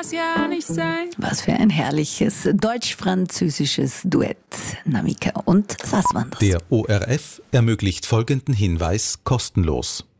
das ja nicht sein. Was für ein herrliches deutsch-französisches Duett. Namika und Sass Wanders. Der ORF ermöglicht folgenden Hinweis kostenlos.